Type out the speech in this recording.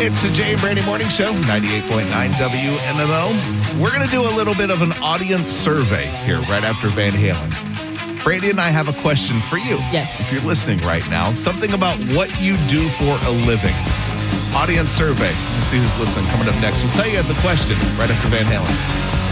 It's the Jay and Brandy Morning Show, 98.9 WMMO. We're going to do a little bit of an audience survey here right after Van Halen. Brandy and I have a question for you. Yes. If you're listening right now, something about what you do for a living. Audience survey. We'll see who's listening coming up next. We'll tell you the question right after Van Halen.